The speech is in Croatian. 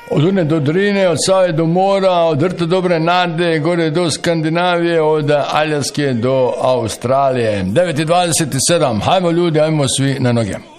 Od Une do Drine, od Save do mora, od Rta Dobre Nade, gore do Skandinavije, od Aljaske do Australije. 9:27, hajmo ljudi, hajmo svi na noge.